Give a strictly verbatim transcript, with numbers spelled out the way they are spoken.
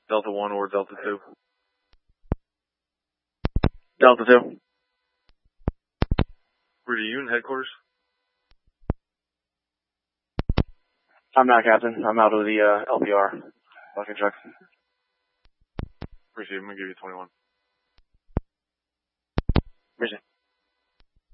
Delta one or Delta two. Delta two. Where are you in headquarters? I'm not, Captain. I'm out of the uh, L P R. Bucket truck. Appreciate it. I'm going to give you twenty-one. Appreciate it.